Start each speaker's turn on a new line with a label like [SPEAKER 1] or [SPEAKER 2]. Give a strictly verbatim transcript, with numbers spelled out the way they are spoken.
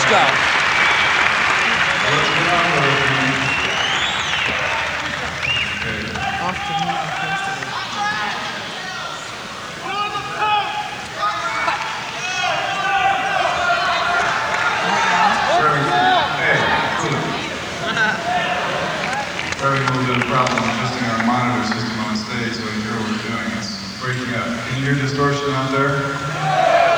[SPEAKER 1] Let's go.
[SPEAKER 2] Sorry, a little bit of problem adjusting our monitor system on stage so you hear what we're doing. It's breaking up. Can you hear distortion out there?